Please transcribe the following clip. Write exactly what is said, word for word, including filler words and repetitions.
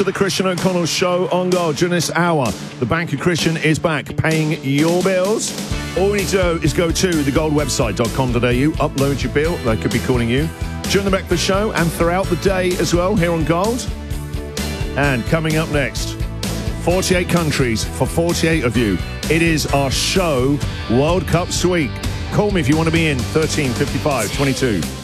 to the Christian O'Connell Show on Gold. During this hour, the Bank of Christian is back paying your bills. All you need to do is go to the gold website dot com dot a u, upload your bill. They could be calling you during the breakfast show and throughout the day as well here on Gold. And coming up next, forty-eight countries for forty-eight of you. It is our show World Cup Suite. Call me if you want to be in. thirteen fifty-five twenty-two.